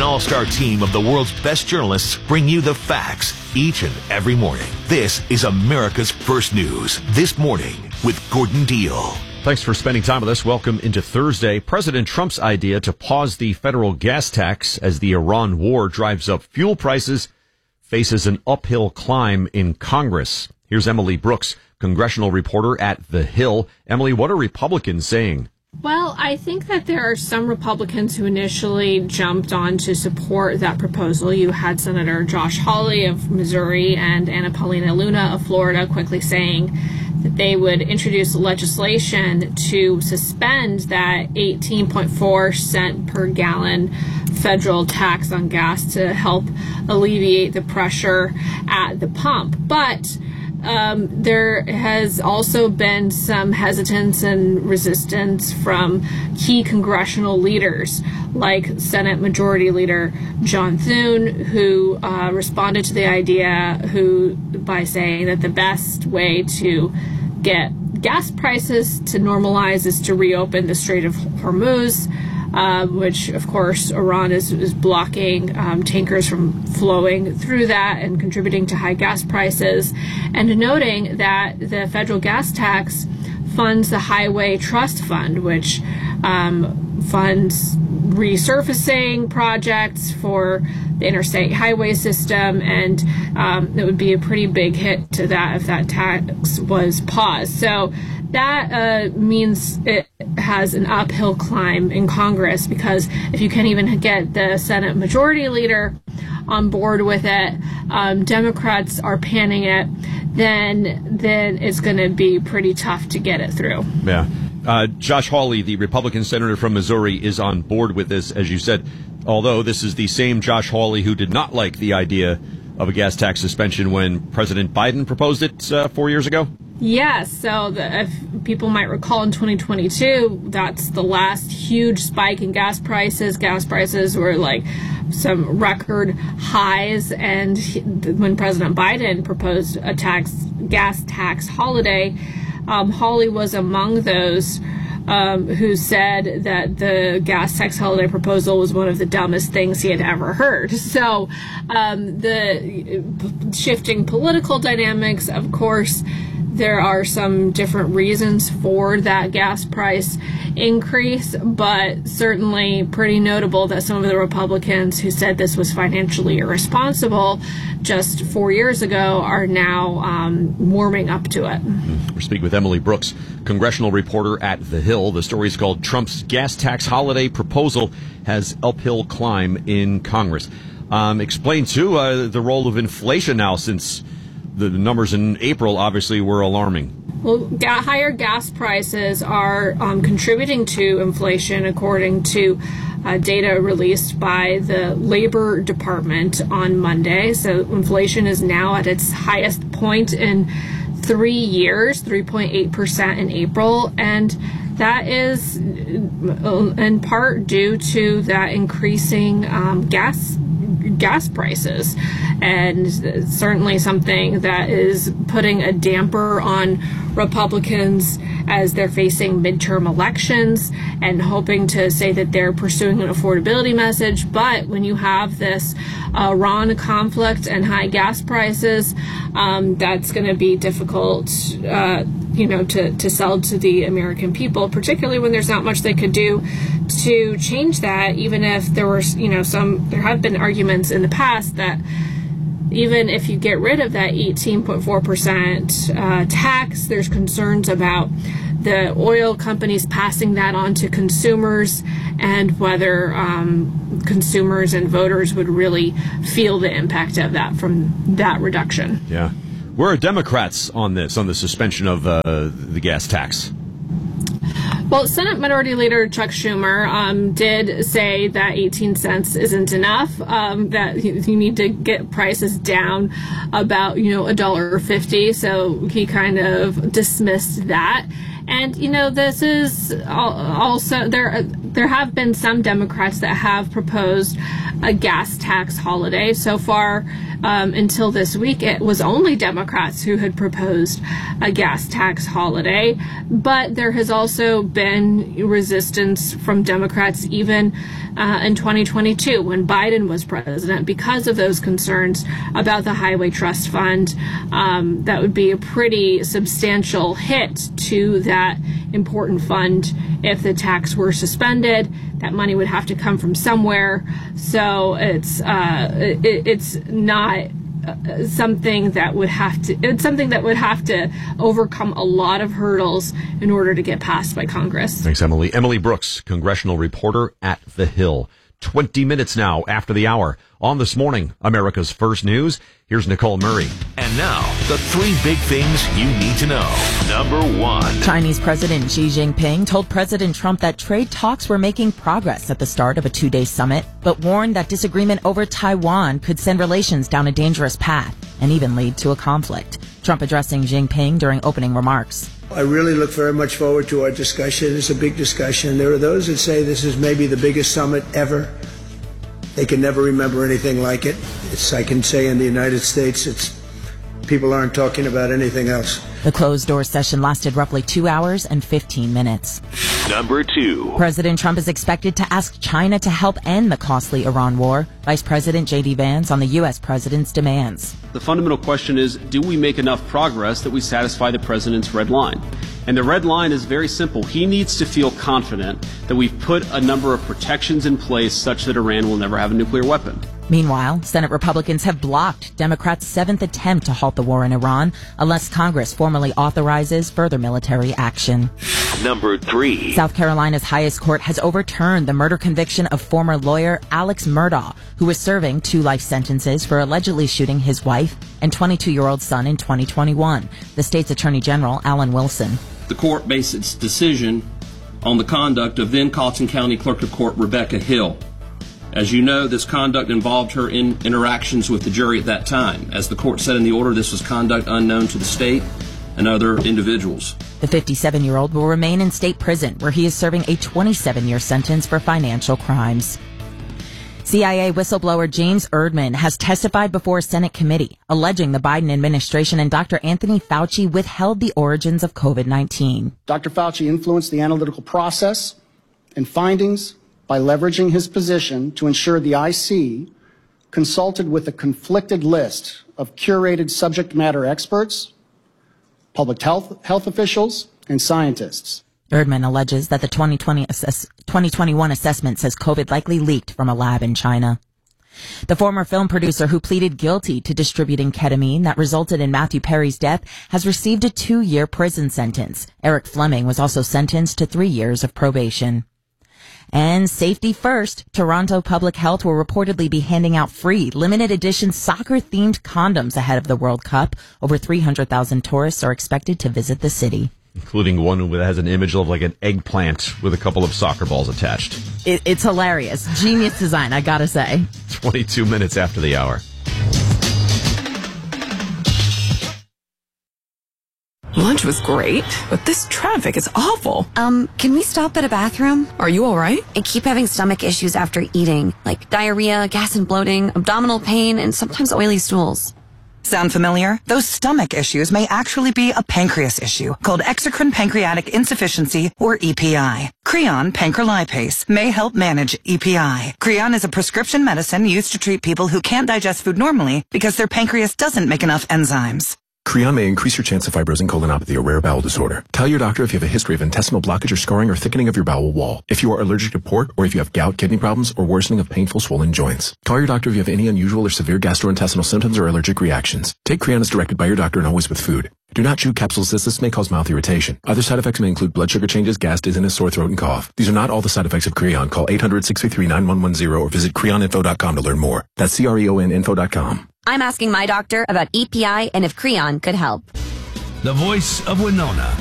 An all-star team of the world's best journalists bring you the facts each and every morning. This is America's First News This Morning with Gordon Deal. Thanks for spending time with us. Welcome into Thursday. President Trump's idea to pause the federal gas tax as the Iran war drives up fuel prices faces an uphill climb in Congress. Here's Emily Brooks, congressional reporter at The Hill. Emily, what are Republicans saying? Well, I think that there are some Republicans who initially jumped on to support that proposal. You had Senator Josh Hawley of Missouri and Anna Paulina Luna of Florida quickly saying that they would introduce legislation to suspend that 18.4 cent per gallon federal tax on gas to help alleviate the pressure at the pump. But there has also been some hesitance and resistance from key congressional leaders, like Senate Majority Leader John Thune, who responded to the idea by saying that the best way to get gas prices to normalize is to reopen the Strait of Hormuz, which, of course, Iran is blocking tankers from flowing through that and contributing to high gas prices, and noting that the federal gas tax funds the Highway Trust Fund, which funds resurfacing projects for the interstate highway system, and it would be a pretty big hit to that if that tax was paused. So that means it has an uphill climb in Congress, because if you can't even get the Senate Majority Leader on board with it, Democrats are panning it, then it's going to be pretty tough to get it through. Yeah. Josh Hawley, the Republican senator from Missouri, is on board with this, as you said, although this is the same Josh Hawley who did not like the idea of a gas tax suspension when President Biden proposed it 4 years ago. Yes, so if people might recall, in 2022, that's the last huge spike in gas prices. Gas prices were like some record highs, and when President Biden proposed a gas tax holiday, Hawley was among those who said that the gas tax holiday proposal was one of the dumbest things he had ever heard. So the shifting political dynamics, of course, there are some different reasons for that gas price increase, but certainly pretty notable that some of the Republicans who said this was financially irresponsible just 4 years ago are now warming up to it. We're speaking with Emily Brooks, congressional reporter at The Hill. The story is called Trump's Gas Tax Holiday Proposal Has Uphill Climb in Congress. Explain, too, the role of inflation now, since the numbers in April obviously were alarming. Well, higher gas prices are contributing to inflation, according to data released by the Labor Department on Monday. So inflation is now at its highest point in 3 years, 3.8% in April, and that is in part due to that increasing gas prices, and certainly something that is putting a damper on Republicans as they're facing midterm elections and hoping to say that they're pursuing an affordability message. But when you have this Iran conflict and high gas prices, that's going to be difficult to sell to the American people, particularly when there's not much they could do to change that, even if there were, there have been arguments in the past that even if you get rid of that 18.4% tax, there's concerns about the oil companies passing that on to consumers and whether consumers and voters would really feel the impact of that from that reduction. Yeah. Where are Democrats on this, on the suspension of the gas tax? Well, Senate Minority Leader Chuck Schumer did say that 18 cents isn't enough, that you need to get prices down about, $1.50. So he kind of dismissed that. And, this is also, there have been some Democrats that have proposed a gas tax holiday. So far, until this week, it was only Democrats who had proposed a gas tax holiday. But there has also been resistance from Democrats even in 2022 when Biden was president because of those concerns about the Highway Trust Fund. That would be a pretty substantial hit to that important fund if the tax were suspended. That money would have to come from somewhere. So it's not something that would have to overcome a lot of hurdles in order to get passed by Congress. Thanks, Emily. Emily Brooks, congressional reporter at The Hill. 20 minutes now after the hour. On This Morning, America's First News, here's Nicole Murray. And now, the 3 big things you need to know. Number 1. Chinese President Xi Jinping told President Trump that trade talks were making progress at the start of a 2-day summit, but warned that disagreement over Taiwan could send relations down a dangerous path and even lead to a conflict. Trump addressing Jinping during opening remarks. I really look very much forward to our discussion. It's a big discussion. There are those that say this is maybe the biggest summit ever. They can never remember anything like it. I can say in the United States, people aren't talking about anything else. The closed-door session lasted roughly 2 hours and 15 minutes. Number 2. President Trump is expected to ask China to help end the costly Iran war. Vice President J.D. Vance on the U.S. president's demands. The fundamental question is, do we make enough progress that we satisfy the president's red line? And the red line is very simple. He needs to feel confident that we've put a number of protections in place such that Iran will never have a nuclear weapon. Meanwhile, Senate Republicans have blocked Democrats' 7th attempt to halt the war in Iran unless Congress formally authorizes further military action. Number 3. South Carolina's highest court has overturned the murder conviction of former lawyer Alex Murdaugh, who was serving 2 life sentences for allegedly shooting his wife and 22-year-old son in 2021. The state's Attorney General, Alan Wilson. The court based its decision on the conduct of then Colleton County Clerk of Court Rebecca Hill. As you know, this conduct involved her in interactions with the jury at that time. As the court said in the order, this was conduct unknown to the state and other individuals. The 57-year-old will remain in state prison, where he is serving a 27-year sentence for financial crimes. CIA whistleblower James Erdman has testified before a Senate committee, alleging the Biden administration and Dr. Anthony Fauci withheld the origins of COVID-19. Dr. Fauci influenced the analytical process and findings by leveraging his position to ensure the IC consulted with a conflicted list of curated subject matter experts, public health officials, and scientists. Erdman alleges that the 2021 assessment says COVID likely leaked from a lab in China. The former film producer who pleaded guilty to distributing ketamine that resulted in Matthew Perry's death has received a 2-year prison sentence. Eric Fleming was also sentenced to 3 years of probation. And safety first, Toronto Public Health will reportedly be handing out free limited edition soccer-themed condoms ahead of the World Cup. Over 300,000 tourists are expected to visit the city. Including one that has an image of like an eggplant with a couple of soccer balls attached. It's hilarious. Genius design, I gotta say. 22 minutes after the hour. Lunch was great, but this traffic is awful. Can we stop at a bathroom? Are you all right? I keep having stomach issues after eating, like diarrhea, gas and bloating, abdominal pain, and sometimes oily stools. Sound familiar? Those stomach issues may actually be a pancreas issue called exocrine pancreatic insufficiency, or EPI. Creon pancrelipase may help manage EPI. Creon is a prescription medicine used to treat people who can't digest food normally because their pancreas doesn't make enough enzymes. Creon may increase your chance of fibrosing colonopathy, a rare bowel disorder. Tell your doctor if you have a history of intestinal blockage or scarring or thickening of your bowel wall. If you are allergic to pork, or if you have gout, kidney problems, or worsening of painful swollen joints. Call your doctor if you have any unusual or severe gastrointestinal symptoms or allergic reactions. Take Creon as directed by your doctor and always with food. Do not chew capsules as this may cause mouth irritation. Other side effects may include blood sugar changes, gas, dizziness, sore throat, and cough. These are not all the side effects of Creon. Call 800-633-9110 or visit creoninfo.com to learn more. That's CREONinfo.com. I'm asking my doctor about EPI and if Creon could help. The voice of Winona.